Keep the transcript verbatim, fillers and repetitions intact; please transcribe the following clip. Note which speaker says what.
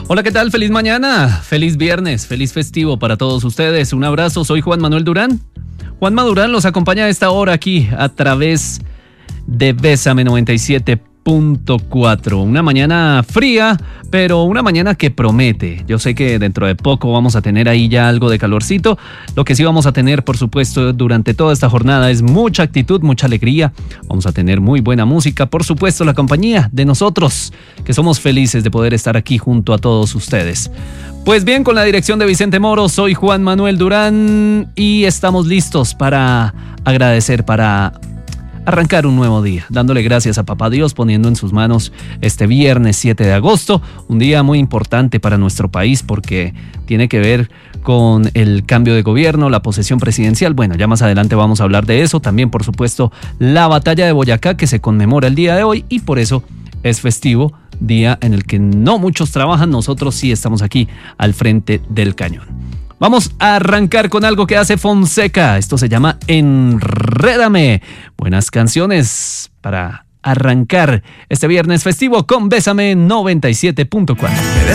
Speaker 1: Hola, ¿qué tal? Feliz mañana, feliz viernes, feliz festivo para todos ustedes. Un abrazo, soy Juan Manuel Durán. Juanma Durán los acompaña a esta hora aquí a través de Bésame noventa y siete punto cuatro. Una mañana fría, pero una mañana que promete. Yo sé que dentro de poco vamos a tener ahí ya algo de calorcito. Lo que sí vamos a tener, por supuesto, durante toda esta jornada es mucha actitud, mucha alegría. Vamos a tener muy buena música, por supuesto, la compañía de nosotros, que somos felices de poder estar aquí junto a todos ustedes. Pues bien, con la dirección de Vicente Moro, soy Juan Manuel Durán y estamos listos para agradecer, para arrancar un nuevo día, dándole gracias a Papá Dios, poniendo en sus manos este viernes siete de agosto, un día muy importante para nuestro país porque tiene que ver con el cambio de gobierno, la posesión presidencial. Bueno, ya más adelante vamos a hablar de eso. También, por supuesto, la batalla de Boyacá que se conmemora el día de hoy y por eso es festivo, día en el que no muchos trabajan. Nosotros sí estamos aquí al frente del cañón. Vamos a arrancar con algo que hace Fonseca. Esto se llama Enrédame. Buenas canciones para arrancar este viernes festivo con Bésame noventa y siete punto cuatro.